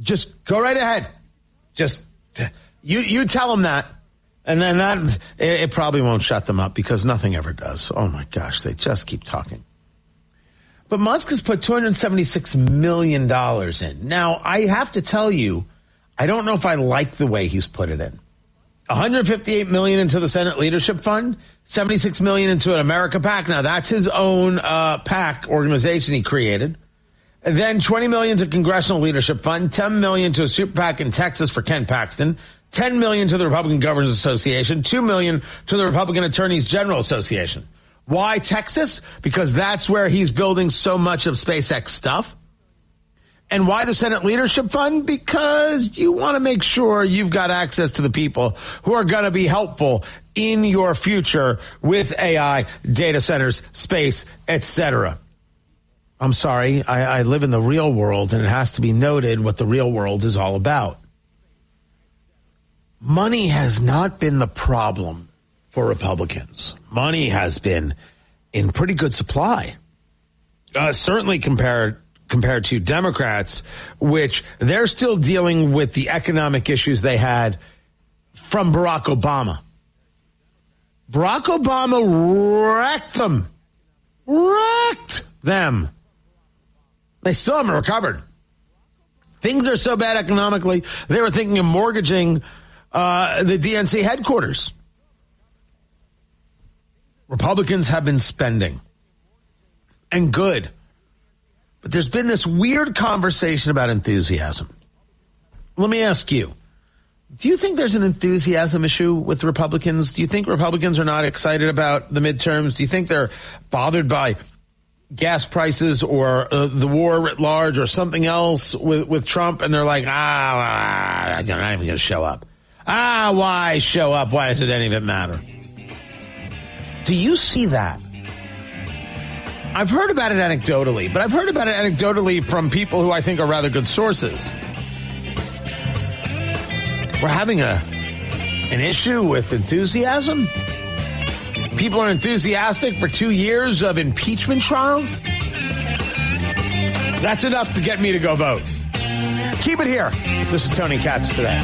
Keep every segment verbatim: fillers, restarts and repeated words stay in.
Just go right ahead. Just you you tell them that. And then that it, it probably won't shut them up because nothing ever does. Oh, my gosh. They just keep talking. But Musk has put two hundred seventy-six million dollars in. Now, I have to tell you, I don't know if I like the way he's put it in. one hundred fifty-eight million dollars into the Senate Leadership Fund, seventy-six million dollars into an America PAC. Now, that's his own uh, PAC organization he created. And then twenty million dollars to Congressional Leadership Fund, ten million dollars to a super PAC in Texas for Ken Paxton, ten million dollars to the Republican Governors Association, two million dollars to the Republican Attorneys General Association. Why Texas? Because that's where he's building so much of SpaceX stuff. And why the Senate Leadership Fund? Because you want to make sure you've got access to the people who are going to be helpful in your future with A I, data centers, space, et cetera. I'm sorry, I, I live in the real world, and it has to be noted what the real world is all about. Money has not been the problem for Republicans. Money has been in pretty good supply, uh, certainly compared compared to Democrats, which they're still dealing with the economic issues they had from Barack Obama. Barack Obama wrecked them. Wrecked them. They still haven't recovered. Things are so bad economically, they were thinking of mortgaging uh, the D N C headquarters. Republicans have been spending. And good. But there's been this weird conversation about enthusiasm. Let me ask you, do you think there's an enthusiasm issue with Republicans? Do you think Republicans are not excited about the midterms? Do you think they're bothered by gas prices or uh, the war writ large or something else with, with Trump? And they're like, ah, I'm not even going to show up. Ah, why show up? Why does it any of it matter? Do you see that? I've heard about it anecdotally, but I've heard about it anecdotally from people who I think are rather good sources. We're having a an issue with enthusiasm. People are enthusiastic for two years of impeachment trials. That's enough to get me to go vote. Keep it here. This is Tony Katz today.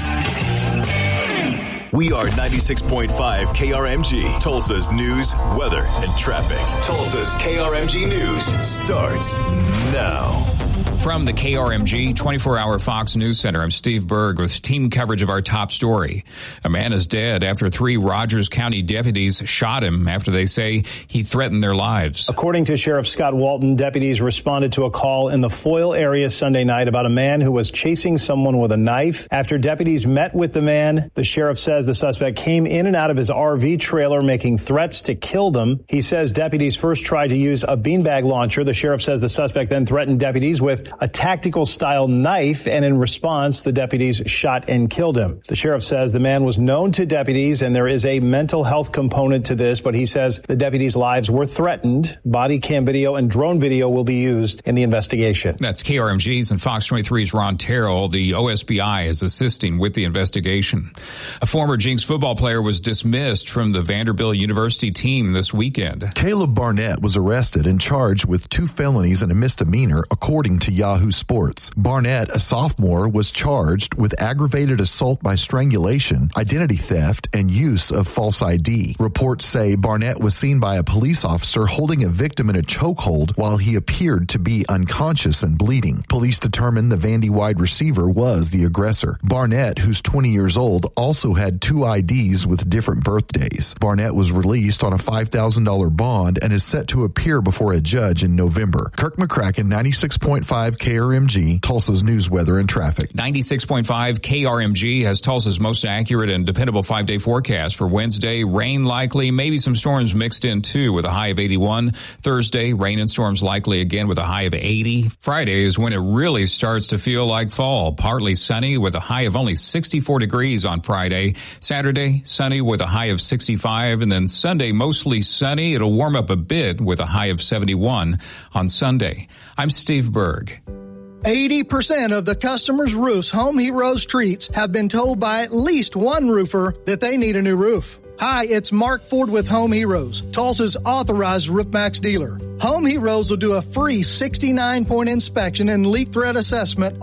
We are ninety-six point five K R M G, Tulsa's news, weather, and traffic. Tulsa's K R M G News starts now. From the K R M G twenty-four hour Fox News Center, I'm Steve Berg with team coverage of our top story. A man is dead after three Rogers County deputies shot him after they say he threatened their lives. According to Sheriff Scott Walton, deputies responded to a call in the Foyle area Sunday night about a man who was chasing someone with a knife. After deputies met with the man, the sheriff says the suspect came in and out of his R V trailer making threats to kill them. He says deputies first tried to use a beanbag launcher. The sheriff says the suspect then threatened deputies with a tactical style knife, and in response, the deputies shot and killed him. The sheriff says the man was known to deputies and there is a mental health component to this, but he says the deputies' lives were threatened. Body cam video and drone video will be used in the investigation. That's K R M G's and Fox twenty-three's Ron Terrell. The O S B I is assisting with the investigation. A former Jinx football player was dismissed from the Vanderbilt University team this weekend. Caleb Barnett was arrested and charged with two felonies and a misdemeanor, according to Yahoo Sports. Barnett, a sophomore, was charged with aggravated assault by strangulation, identity theft, and use of false I D. Reports say Barnett was seen by a police officer holding a victim in a chokehold while he appeared to be unconscious and bleeding. Police determined the Vandy wide receiver was the aggressor. Barnett, who's twenty years old, also had two I Ds with different birthdays. Barnett was released on a five thousand dollars bond and is set to appear before a judge in November. Kirk McCracken, ninety-six point five K R M G, Tulsa's news, weather, and traffic. ninety-six point five K R M G has Tulsa's most accurate and dependable five-day forecast for Wednesday. Rain likely, maybe some storms mixed in too with a high of eighty-one. Thursday, rain and storms likely again with a high of eighty. Friday is when it really starts to feel like fall. Partly sunny with a high of only sixty-four degrees on Friday. Saturday, sunny with a high of sixty-five. And then Sunday, mostly sunny. It'll warm up a bit with a high of seventy-one on Sunday. I'm Steve Berg. eighty percent of the customers' roofs Home Heroes treats have been told by at least one roofer that they need a new roof. Hi, it's Mark Ford with Home Heroes, Tulsa's authorized RoofMax dealer. Home Heroes will do a free sixty-nine point inspection and leak threat assessment on your roof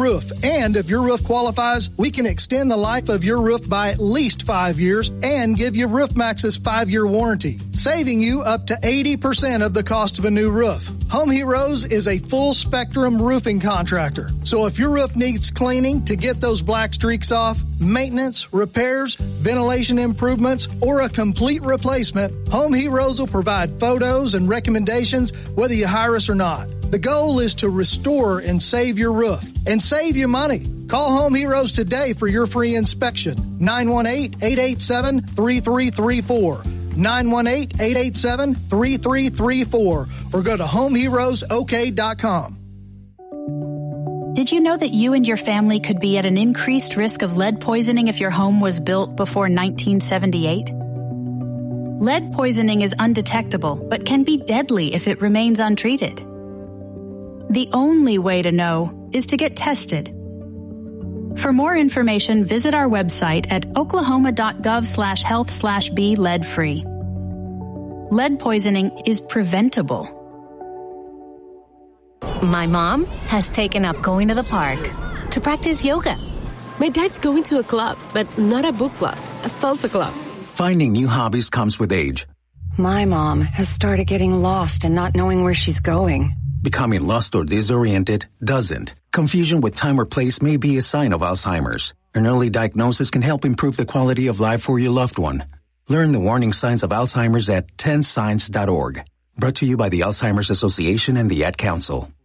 roof. And if your roof qualifies, we can extend the life of your roof by at least five years and give you RoofMax's five-year warranty, saving you up to eighty percent of the cost of a new roof. Home Heroes is a full-spectrum roofing contractor. So if your roof needs cleaning to get those black streaks off, maintenance, repairs, ventilation improvements, or a complete replacement, Home Heroes will provide photos and recommendations whether you hire us or not. The goal is to restore and save your roof and save you money. Call Home Heroes today for your free inspection. nine one eight, eight eight seven, three three three four. nine one eight, eight eight seven, three three three four or go to home heroes o k dot com. Did you know that you and your family could be at an increased risk of lead poisoning if your home was built before nineteen seventy-eight? Lead poisoning is undetectable, but can be deadly if it remains untreated. The only way to know is to get tested. For more information, visit our website at oklahoma.gov slash health slash be lead free. Lead poisoning is preventable. My mom has taken up going to the park to practice yoga. My dad's going to a club, but not a book club, a salsa club. Finding new hobbies comes with age. My mom has started getting lost and not knowing where she's going. Becoming lost or disoriented doesn't. Confusion with time or place may be a sign of Alzheimer's. An early diagnosis can help improve the quality of life for your loved one. Learn the warning signs of Alzheimer's at ten signs dot org. Brought to you by the Alzheimer's Association and the Ad Council.